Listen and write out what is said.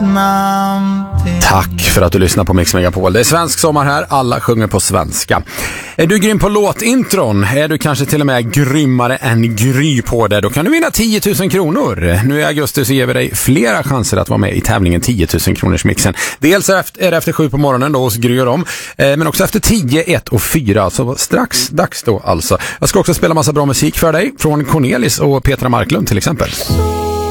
Tack för att du lyssnar på Mix Megapol. Det är svensk sommar här, alla sjunger på svenska. Är du grym på låtintron? Är du kanske till och med grymmare än Gry på det? Då kan du vinna 10 000 kronor. Nu i augusti så ger vi dig flera chanser att vara med i tävlingen 10 000 kronors mixen. Dels är det efter 7 på morgonen då hos Gry och dem, men också efter 10, 1 och 4. Så strax dags då alltså. Jag ska också spela massa bra musik för dig från Cornelis och Petra Marklund till exempel.